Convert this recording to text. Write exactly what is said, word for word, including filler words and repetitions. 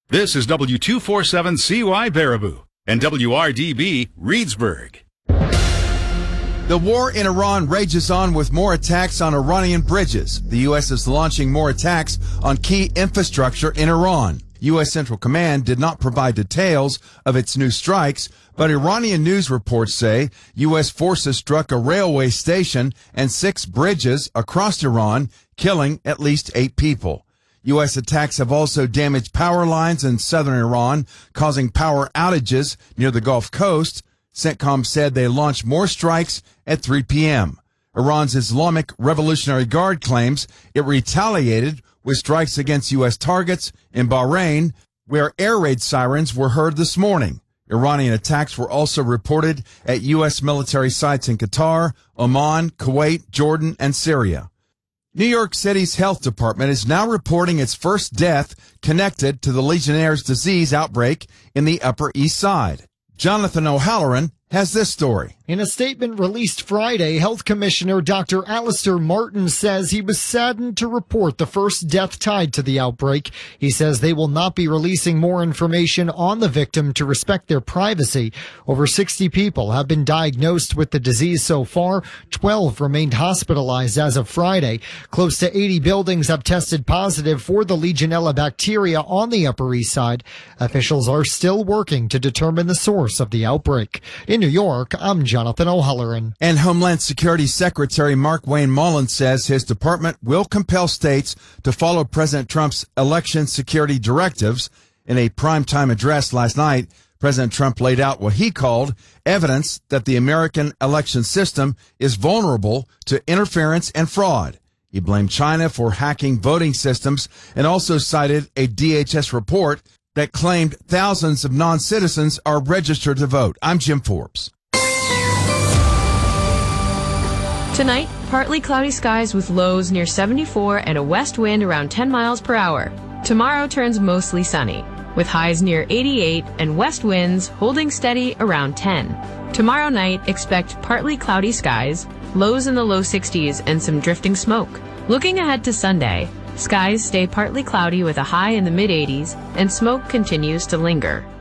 This is W two forty-seven C Y Baraboo and W R D B Reedsburg. The war in Iran rages on with more attacks on Iranian bridges. The U S is launching more attacks on key infrastructure in Iran. U S Central Command did not provide details of its new strikes, but Iranian news reports say U S forces struck a railway station and six bridges across Iran, killing at least eight people. U S attacks have also damaged power lines in southern Iran, causing power outages near the Gulf Coast. CENTCOM said they launched more strikes at three p.m. Iran's Islamic Revolutionary Guard claims it retaliated with strikes against U S targets in Bahrain, where air raid sirens were heard this morning. Iranian attacks were also reported at U S military sites in Qatar, Oman, Kuwait, Jordan, and Syria. New York City's health department is now reporting its first death connected to the Legionnaire's disease outbreak in the Upper East Side. Jonathan O'Halloran has this story. In a statement released Friday, Health Commissioner Doctor Alistair Martin says he was saddened to report the first death tied to the outbreak. He says they will not be releasing more information on the victim to respect their privacy. Over sixty people have been diagnosed with the disease so far. twelve remained hospitalized as of Friday. Close to eighty buildings have tested positive for the Legionella bacteria on the Upper East Side. Officials are still working to determine the source of the outbreak. In New York, I'm Jonathan O'Halloran. And Homeland Security Secretary Mark Wayne Mullin says his department will compel states to follow President Trump's election security directives. In a primetime address last night, President Trump laid out what he called evidence that the American election system is vulnerable to interference and fraud. He blamed China for hacking voting systems and also cited a D H S report that claimed thousands of non-citizens are registered to vote. I'm Jim Forbes. Tonight, partly cloudy skies with lows near seventy-four and a west wind around ten miles per hour. Tomorrow turns mostly sunny, with highs near eighty-eight and west winds holding steady around ten. Tomorrow night, expect partly cloudy skies, lows in the low sixties, and some drifting smoke. Looking ahead to Sunday, skies stay partly cloudy with a high in the mid-eighties, and smoke continues to linger.